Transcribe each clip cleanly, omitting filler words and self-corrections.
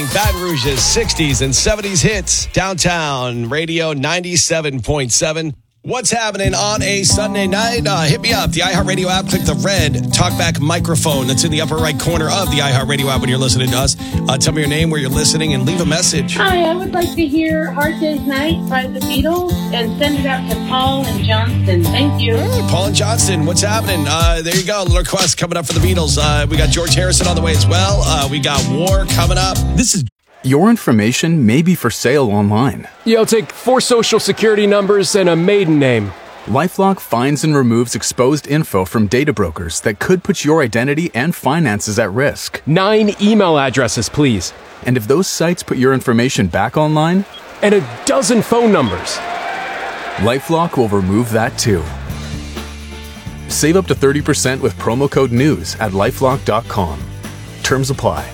Baton Rouge's 60s and 70s hits. Downtown Radio 97.7. What's happening on a Sunday night? Hit me up. The iHeartRadio app. Click the red talkback microphone that's in the upper right corner of the iHeartRadio app when you're listening to us. Tell me your name, where you're listening, and leave a message. Hi, I would like to hear Hard Day's Night by the Beatles and send it out to Paul and Johnston. Thank you. Hey, Paul and Johnston, what's happening? There you go. A little request coming up for the Beatles. We got George Harrison on the way as well. We got War coming up. Your information may be for sale online. I'll take 4 social security numbers and a maiden name. LifeLock finds and removes exposed info from data brokers that could put your identity and finances at risk. 9 email addresses, please. And if those sites put your information back online, And a dozen phone numbers. LifeLock will remove that too. Save up to 30% with promo code NEWS at LifeLock.com. Terms apply.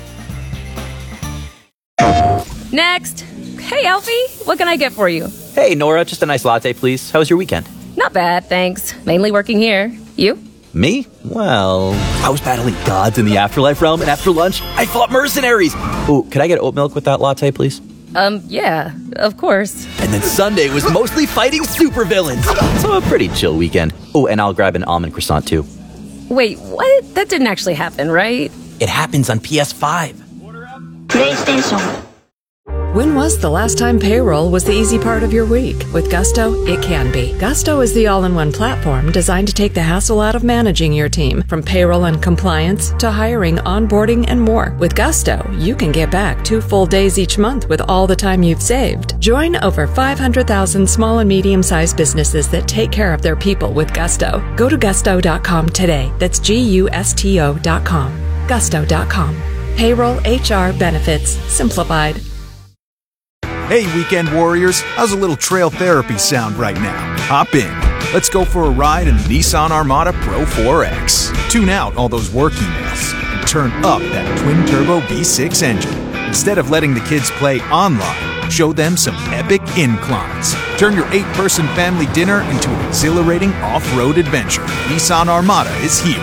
Next. Hey, Alfie, what can I get for you? Hey, Nora, just a nice latte, please. How was your weekend? Not bad, thanks. Mainly working here. You? Me? Well, I was battling gods in the afterlife realm, and after lunch, I fought mercenaries. Ooh, could I get oat milk with that latte, please? Yeah, of course. And then Sunday was mostly fighting supervillains. So a pretty chill weekend. Oh, and I'll grab an almond croissant, too. Wait, what? That didn't actually happen, right? It happens on PS5. PlayStation. When was the last time payroll was the easy part of your week? With Gusto, it can be. Gusto is the all-in-one platform designed to take the hassle out of managing your team, from payroll and compliance to hiring, onboarding, and more. With Gusto, you can get back 2 full days each month with all the time you've saved. Join over 500,000 small and medium-sized businesses that take care of their people with Gusto. Go to gusto.com today. That's GUSTO.com. Gusto.com. Payroll, HR, benefits, simplified. Hey, weekend warriors, how's a little trail therapy sound right now? Hop in. Let's go for a ride in the Nissan Armada Pro 4X. Tune out all those work emails and turn up that twin-turbo V6 engine. Instead of letting the kids play online, show them some epic inclines. Turn your 8-person family dinner into an exhilarating off-road adventure. Nissan Armada is here.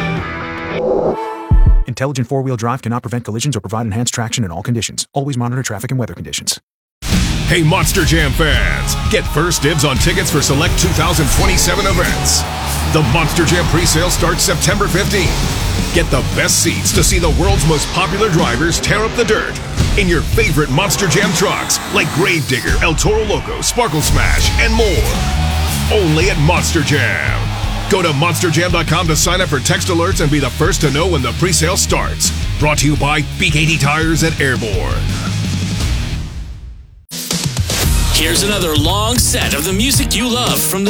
Intelligent four-wheel drive cannot prevent collisions or provide enhanced traction in all conditions. Always monitor traffic and weather conditions. Hey, Monster Jam fans! Get first dibs on tickets for select 2027 events. The Monster Jam presale starts September 15th. Get the best seats to see the world's most popular drivers tear up the dirt in your favorite Monster Jam trucks like Gravedigger, El Toro Loco, Sparkle Smash, and more. Only at Monster Jam. Go to monsterjam.com to sign up for text alerts and be the first to know when the presale starts. Brought to you by BKT Tires at Airborne. Here's another long set of the music you love from the